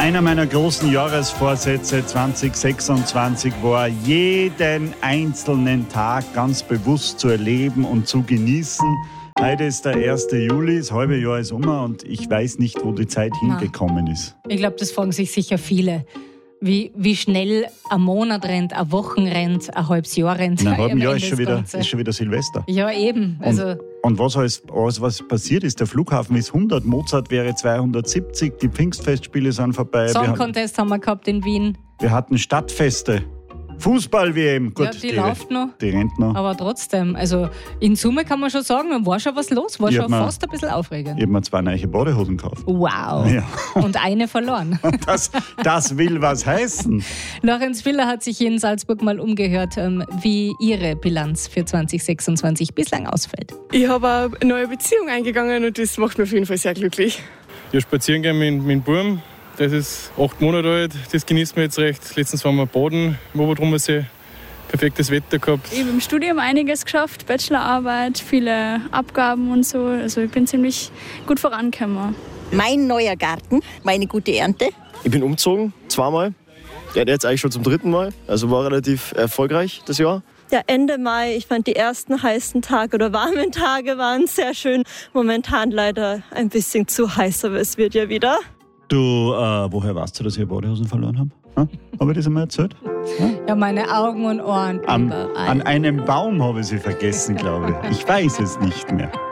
Einer meiner großen Jahresvorsätze 2026 war, jeden einzelnen Tag ganz bewusst zu erleben und zu genießen. Heute ist der 1. Juli, das halbe Jahr ist und ich weiß nicht, wo die Zeit hingekommen ist. Ich glaube, das fragen sich sicher viele. Wie schnell ein Monat rennt, eine Woche rennt, ein halbes Jahr rennt. In einem halben Jahr ist schon wieder Silvester. Ja, eben. Und was passiert ist, der Flughafen ist 100, Mozart wäre 270, die Pfingstfestspiele sind vorbei. Song Contest haben wir gehabt in Wien. Wir hatten Stadtfeste. Fußball-WM, gut, ja, die läuft noch. Die rennt noch. Aber trotzdem, also in Summe kann man schon sagen, da war schon was los, war schon fast ein bisschen aufregend. Ich habe mir 2 neue Badehosen gekauft. Wow. Ja. Und eine verloren. Das will was heißen. Lorenz Viller hat sich in Salzburg mal umgehört, wie ihre Bilanz für 2026 bislang ausfällt. Ich habe eine neue Beziehung eingegangen und das macht mich auf jeden Fall sehr glücklich. Ja, spazieren gehen mit dem Burm. Das ist 8 Monate alt, das genießen wir jetzt recht. Letztens waren wir baden im Obertrummersee. Perfektes Wetter gehabt. Ich habe im Studium einiges geschafft, Bachelorarbeit, viele Abgaben und so. Also ich bin ziemlich gut vorangekommen. Mein neuer Garten, meine gute Ernte. Ich bin umgezogen, 2-mal. Ja, jetzt eigentlich schon zum 3. Mal. Also war relativ erfolgreich das Jahr. Ja, Ende Mai, ich fand die ersten heißen Tage oder warmen Tage waren sehr schön. Momentan leider ein bisschen zu heiß, aber es wird ja wieder. Du, woher weißt du, dass ich Badehosen verloren habe? Habe ich das einmal erzählt? Ja, meine Augen und Ohren überall. An einem Baum habe ich sie vergessen, glaube ich. Ich weiß es nicht mehr.